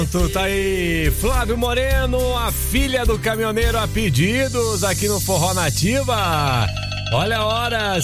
Tá aí, Flávio Moreno, a filha do caminhoneiro a pedidos aqui no Forró Nativa. Olha a hora,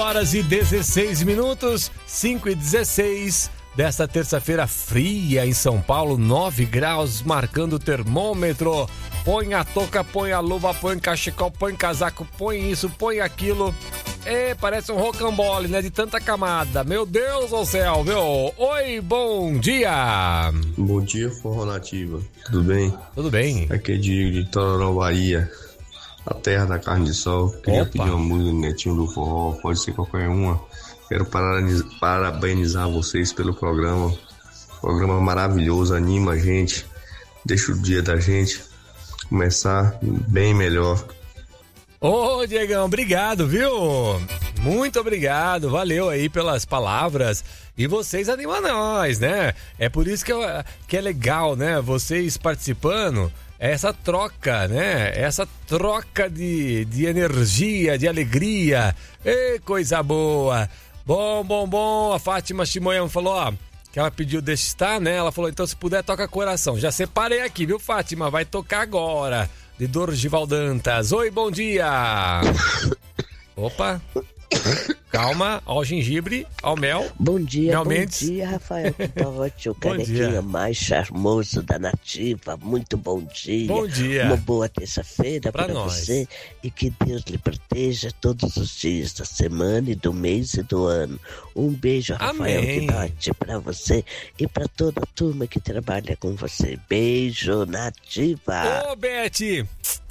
5h16, 5h16 desta terça-feira fria em São Paulo, 9 graus, marcando o termômetro. Põe a touca, põe a luva, põe cachecol, põe casaco, põe isso, põe aquilo. Parece um rocambole, né? De tanta camada. Meu Deus do céu, viu? Oi, bom dia! Bom dia, Forró Nativa. Tudo bem? Tudo bem. Aqui é Diego de Tororó, Bahia. A terra da carne de sol. Queria pedir uma música do Netinho do Forró. Pode ser qualquer uma. Quero parabenizar vocês pelo programa. Programa maravilhoso, anima a gente. Deixa o dia da gente começar bem melhor. Ô, Diegão, obrigado, viu? Muito obrigado, valeu aí pelas palavras. E vocês animam nós, né? É por isso que é legal, né? Vocês participando, essa troca, né? Essa troca de energia, de alegria. Coisa boa. Bom. A Fátima Chimoyama falou, ó, que ela pediu deixa estar, né? Ela falou, então se puder, toca coração. Já separei aqui, viu, Fátima? Vai tocar agora. De Dorival Dantas. Oi, bom dia. Opa. Calma, ao gengibre, ao mel. Bom dia, Mendes. bom dia, Rafael Pitote, o carequinha mais charmoso da Nativa. Muito bom dia. Bom dia. Uma boa terça-feira para você e que Deus lhe proteja todos os dias da semana e do mês e do ano. Um beijo, Rafael Pitote, para você e para toda a turma que trabalha com você. Beijo, Nativa. Ô, Bete.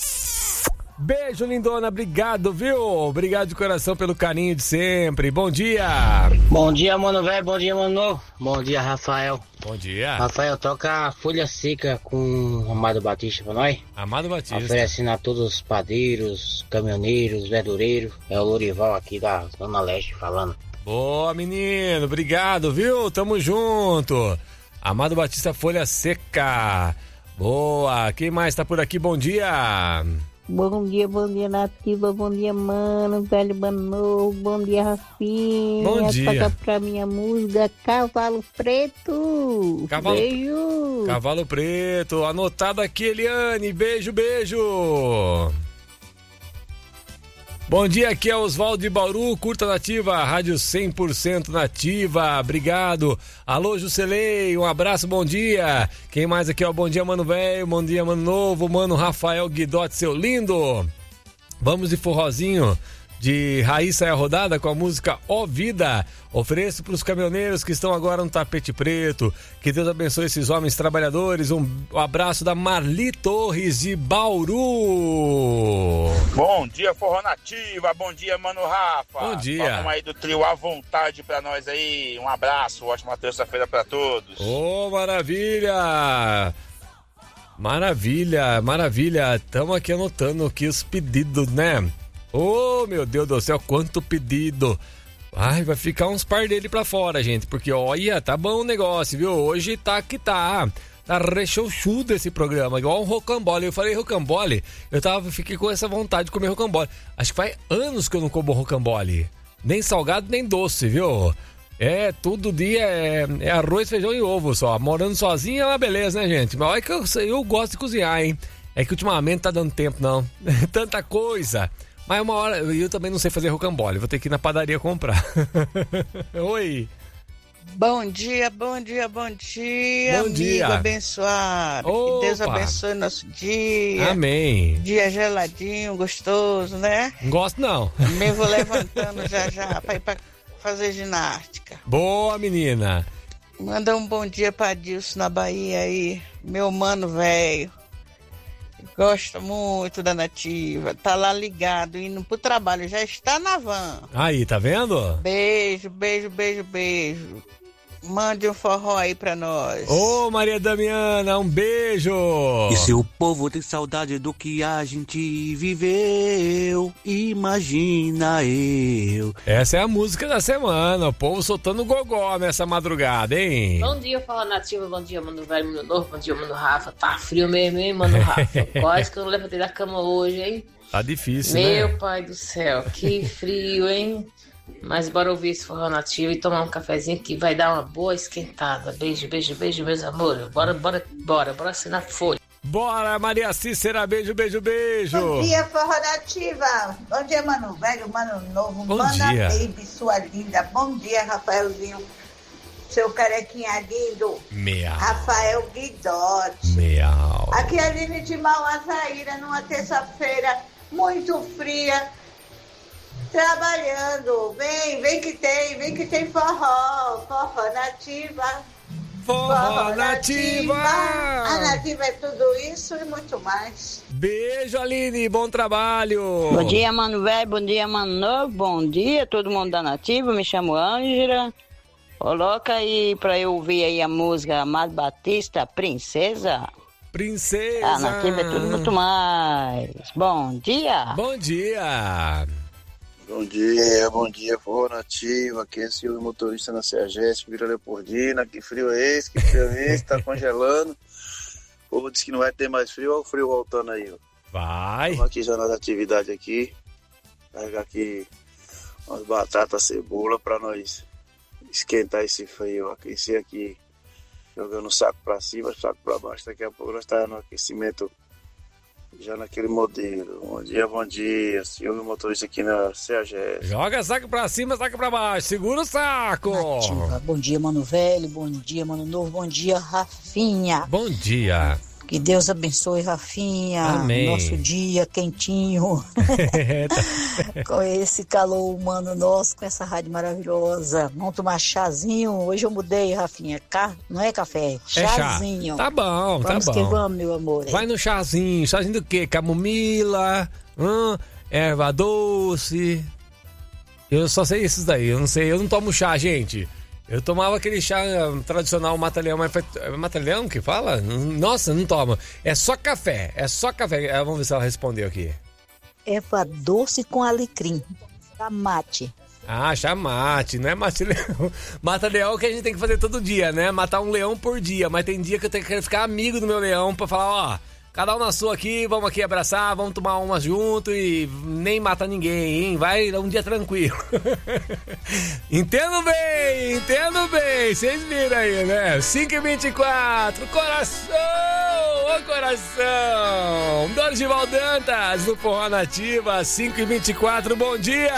Beijo, lindona, obrigado, viu? Obrigado de coração pelo carinho de sempre. Bom dia. Bom dia, mano velho, bom dia, mano novo. Bom dia, Rafael. Bom dia. Rafael, toca Folha Seca com Amado Batista pra nós. Amado Batista. Oferecendo a todos os padeiros, caminhoneiros, verdureiros. É o Lorival aqui da Zona Leste falando. Boa, menino, obrigado, viu? Tamo junto. Amado Batista, Folha Seca. Boa, quem mais tá por aqui? Bom dia. Bom dia, Nativa, bom dia, mano, velho, mano novo, bom dia, Rafinha. Bom dia. Toca pra minha música Cavalo Preto. Beijo. Cavalo Preto, anotado aqui, Eliane, beijo. Bom dia, aqui é Oswaldo de Bauru, curta Nativa, rádio 100% Nativa, obrigado. Alô, Jucelei, um abraço, bom dia. Quem mais aqui, ó, bom dia, mano velho, bom dia, mano novo, mano Rafael Guidotti, seu lindo. Vamos de forrozinho de Raíssa e a Rodada com a música Ó Vida. Ofereço para os caminhoneiros que estão agora no tapete preto. Que Deus abençoe esses homens trabalhadores. Um abraço da Marli Torres de Bauru. Bom dia, Forró Nativa. Bom dia, mano Rafa. Bom dia. Vamos aí do trio à vontade para nós aí. Um abraço, ótima terça-feira para todos. Ô, maravilha! Maravilha. Estamos aqui anotando aqui os pedidos, né? Oh, meu Deus do céu, quanto pedido. Ai, vai ficar uns par dele pra fora, gente. Porque, olha, tá bom o negócio, viu? Hoje tá que tá. Tá rechonchudo esse programa, igual um rocambole. Eu falei rocambole, fiquei com essa vontade de comer rocambole. Acho que faz anos que eu não como rocambole. Nem salgado, nem doce, viu? Todo dia é arroz, feijão e ovo só. Morando sozinho é uma beleza, né, gente? Mas olha que eu gosto de cozinhar, hein? É que ultimamente tá dando tempo, não. Tanta coisa. Mas uma hora, eu também não sei fazer rocambole, vou ter que ir na padaria comprar. Oi. Bom dia. Amigo abençoado. Opa. Que Deus abençoe nosso dia. Amém. Dia geladinho, gostoso, né? Não gosto, não. Também vou levantando já pra ir pra fazer ginástica. Boa, menina. Manda um bom dia pra Dilson na Bahia aí. Meu mano velho. Gosta muito da Nativa, tá lá ligado, indo pro trabalho, já está na van. Aí, tá vendo? Beijo. Mande um forró aí pra nós. Ô, Maria Damiana, um beijo. E se o povo tem saudade do que a gente viveu, imagina eu. Essa é a música da semana, o povo soltando gogó nessa madrugada, hein? Bom dia, Fala Nativa, bom dia, mano velho, mano novo, bom dia, mano Rafa. Tá frio mesmo, hein, mano Rafa? Quase que eu não levantei da cama hoje, hein? Tá difícil, Meu né? pai do céu, que frio, hein? Mas bora ouvir esse forró nativo e tomar um cafezinho que vai dar uma boa esquentada. Beijo, beijo, beijo, meus amores. Bora assinar folha. Bora, Maria Cícera, beijo, beijo, beijo. Bom dia, forró nativa. Bom dia, mano velho, mano novo. Bom Mana dia. Baby, sua linda. Bom dia, Rafaelzinho. Seu carequinha lindo. Miau. Rafael Guidotti. Miau. Aqui é a Aline de Mauazaíra, numa terça-feira muito fria. Trabalhando. Vem que tem forró nativa. Forró nativa. A nativa é tudo isso e muito mais. Beijo, Aline, bom trabalho. Bom dia, mano velho, bom dia, mano novo, bom dia, todo mundo da nativa, me chamo Ângela. Coloca aí pra eu ouvir aí a música Amado Batista, Princesa. Princesa. A nativa é tudo muito mais. Bom dia. Bom dia. Bom dia, forró nativa, aqui é o motorista na Sergesp, Vila Leopoldina, que frio é esse, tá congelando. O povo disse que não vai ter mais frio, olha o frio voltando aí, ó. Vai. Estamos aqui já nas atividades aqui, carregar aqui umas batatas, cebola pra nós esquentar esse frio, aquecer aqui, jogando o saco pra cima, o saco pra baixo, daqui a pouco nós estamos no aquecimento já naquele modelo. Bom dia, senhor motorista aqui na CEAGES. Joga saco pra cima, saco pra baixo, segura o saco. Nativa. Bom dia, mano velho, bom dia, mano novo, bom dia, Rafinha. Bom dia. Que Deus abençoe, Rafinha. Amém. Nosso dia quentinho. Com esse calor humano nosso, com essa rádio maravilhosa. Vamos tomar chazinho. Hoje eu mudei, Rafinha. Não é café, chazinho. É chá. Tá bom, vamos tá bom. Que vamos, meu amor. Vai no chazinho. Chazinho do quê? Camomila, erva doce. Eu só sei esses daí. Eu não sei, eu não tomo chá, gente. Eu tomava aquele chá tradicional Mata-Leão, mas é Mata-Leão que fala? Nossa, não toma. É só café. Vamos ver se ela respondeu aqui. Erva doce com alecrim. Chamate. Ah, chamate, não é mate-leão. Mata-leão que a gente tem que fazer todo dia, né? Matar um leão por dia. Mas tem dia que eu tenho que ficar amigo do meu leão pra falar, ó... Cada um na sua aqui, vamos aqui abraçar, vamos tomar uma junto e nem matar ninguém, hein? Vai um dia tranquilo. Entendo bem, vocês viram aí, né? 5h24, coração, ô coração. Dorival Dantas, no Forró Nativa, 5h24, bom dia.